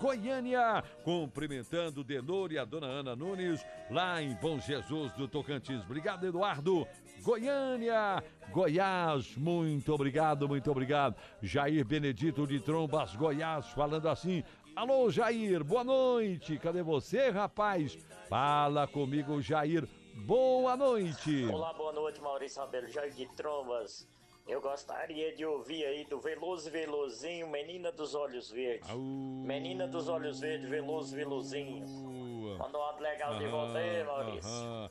Goiânia. Cumprimentando o Denor e a dona Ana Nunes, lá em Bom Jesus do Tocantins. Obrigado, Eduardo. Goiânia, Goiás, muito obrigado, muito obrigado. Jair Benedito de Trombas, Goiás, falando assim: alô, Jair, boa noite. Cadê você, rapaz? Fala comigo, Jair. Boa noite. Olá, boa noite, Maurício Rabelo, Jair de Trombas. Eu gostaria de ouvir aí do Veloso Velozinho, Menina dos Olhos Verdes. Menina dos Olhos Verdes, Veloso Velozinho. Manda um ato legal de você, Maurício.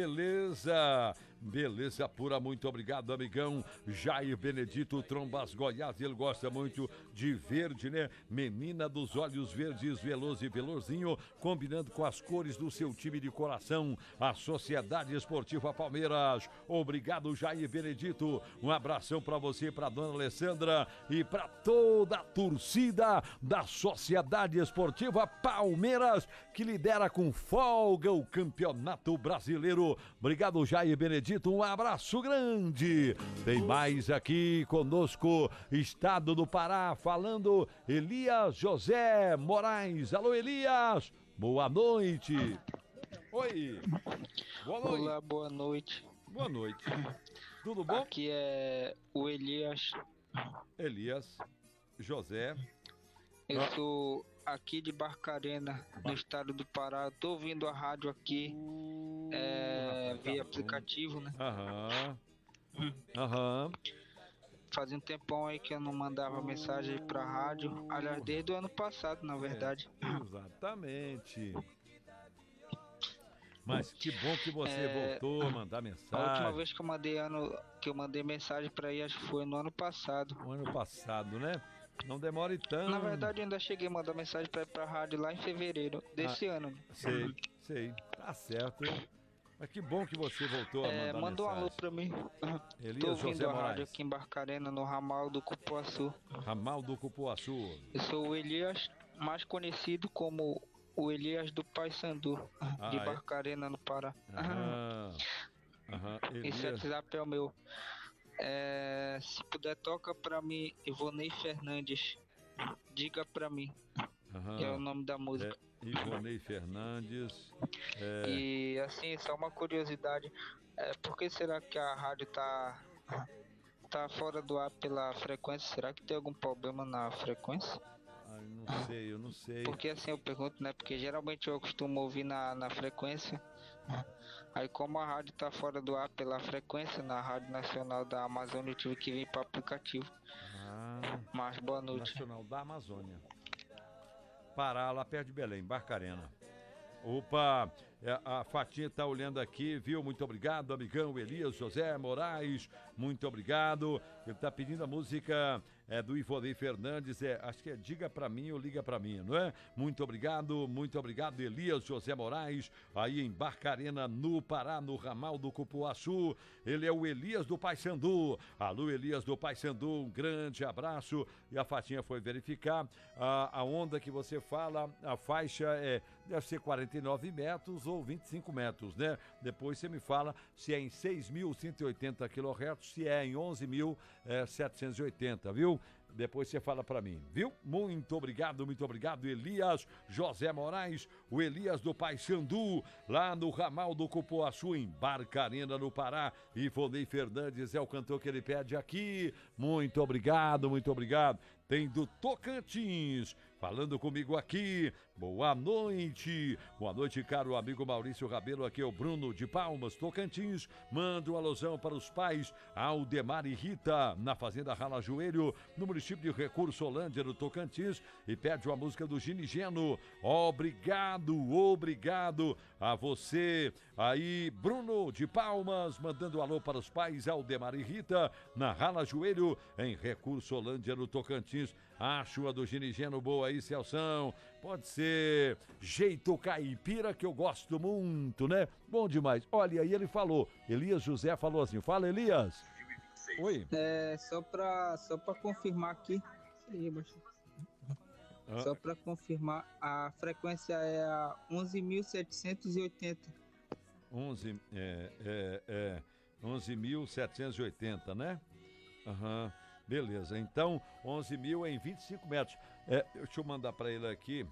Beleza pura, muito obrigado, amigão Jair Benedito Trombas, Goiás. Ele gosta muito de verde, né? Menina dos Olhos Verdes, Veloso e Velozinho, combinando com as cores do seu time de coração, a Sociedade Esportiva Palmeiras. Obrigado, Jair Benedito. Um abração pra você, pra dona Alessandra e pra toda a torcida da Sociedade Esportiva Palmeiras, que lidera com folga o Campeonato Brasileiro. Obrigado, Jair Benedito. Um abraço grande. Tem mais aqui conosco, Estado do Pará, falando Elias José Moraes. Alô, Elias. Boa noite. Oi. Boa noite. Olá, boa noite. Boa noite. Tudo bom? Aqui é o Elias. Elias José. Eu sou aqui de Barcarena, no estado do Pará. Tô ouvindo a rádio aqui via aplicativo, né? Aham. Fazia um tempão aí que eu não mandava mensagem pra rádio. Aliás, desde o ano passado, na verdade. Exatamente. Mas que bom que você voltou a mandar mensagem. A última vez que eu mandei mensagem pra aí, acho que foi no ano passado. O ano passado, né? Não demore tanto. Na verdade, eu ainda cheguei a mandar mensagem pra ir pra rádio lá em fevereiro desse ano. Sei. Tá certo. Mas que bom que você voltou a mandar mandou mensagem. Um alô pra mim. Elias Tô ouvindo José a rádio Moraes. aqui em Barcarena, no ramal do Cupuaçu. Ramal do Cupuaçu. Eu sou o Elias, mais conhecido como o Elias do Paysandu, de Barcarena, no Pará. Esse WhatsApp é o meu. Se puder, toca pra mim Ivonei Fernandes. Diga pra mim. É o nome da música. Ivonei Fernandes. E assim, só uma curiosidade. Por que será que a rádio tá fora do ar pela frequência? Será que tem algum problema na frequência? Eu não sei. Porque assim eu pergunto, né? Porque geralmente eu costumo ouvir na frequência. Aí como a rádio tá fora do ar pela frequência, na Rádio Nacional da Amazônia, eu tive que vir para aplicativo. Mas boa noite. Nacional da Amazônia. Pará, lá perto de Belém, Barcarena. Opa, a Fatinha tá olhando aqui, viu? Muito obrigado, amigão Elias José Moraes, muito obrigado. Ele tá pedindo a música do Ivonei Fernandes, acho que Diga Pra Mim ou Liga Pra Mim, não é? Muito obrigado, Elias José Moraes, aí em Barcarena, no Pará, no ramal do Cupuaçu. Ele é o Elias do Paysandu. Alô, Elias do Paysandu, um grande abraço. E a Fatinha foi verificar a onda que você fala, a faixa deve ser 49 metros ou 25 metros, né? Depois você me fala se é em 6.180 kHz, se é em 11.780, viu? Depois você fala pra mim, viu? Muito obrigado, Elias José Moraes, o Elias do Paysandu, lá no ramal do Cupuaçu, em Barcarena, no Pará. Ivonei Fernandes é o cantor que ele pede aqui. Muito obrigado. Tem do Tocantins, falando comigo aqui. Boa noite, caro amigo Maurício Rabelo. Aqui é o Bruno de Palmas, Tocantins. Manda um alusão para os pais Aldemar e Rita, na Fazenda Rala Joelho, no município de Recursolândia, no Tocantins, e pede uma música do Gini Geno. Obrigado a você aí, Bruno de Palmas, mandando um alô para os pais Aldemar e Rita, na Rala Joelho, em Recursolândia, no Tocantins. Acho a do Gini Geno boa aí, Celção. Pode ser Jeito Caipira, que eu gosto muito, né? Bom demais. Olha, aí ele falou, Elias José falou assim, fala, Elias. Oi. Só pra confirmar aqui. Só pra confirmar, a frequência é a 11.780. 11.780, né? Beleza, então 11.000 em 25 metros. Deixa eu mandar para ele aqui.